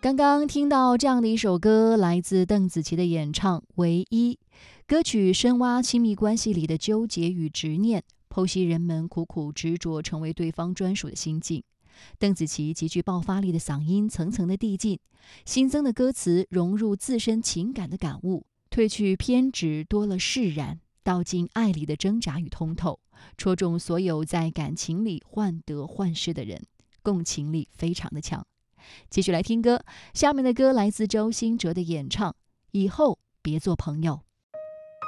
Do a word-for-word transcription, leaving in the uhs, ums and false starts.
刚刚听到这样的一首歌，来自邓紫棋的演唱《唯一》。歌曲深挖亲密关系里的纠结与执念，剖析人们苦苦执着成为对方专属的心境。邓紫棋极具爆发力的嗓音层层的递进，新增的歌词融入自身情感的感悟，褪去偏执，多了释然，道尽爱里的挣扎与通透，戳中所有在感情里患得患失的人，共情力非常的强。继续来听歌，下面的歌来自周兴哲的演唱《以后别做朋友》。